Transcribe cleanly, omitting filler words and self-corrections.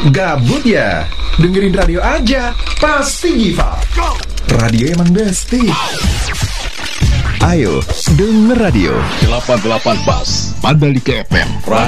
Gabut ya? Dengerin radio aja, pasti Giva. Radio emang besti. Ayo, denger radio 88 Bas, Mandalika FM.